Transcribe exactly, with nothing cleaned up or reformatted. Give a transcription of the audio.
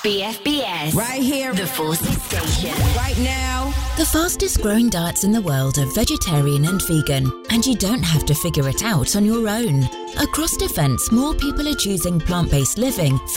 B F B S. Right here. The Forces Station. Right now. The fastest growing diets in the world are vegetarian and vegan, and you don't have to figure it out on your own. Across defence, more people are choosing plant-based living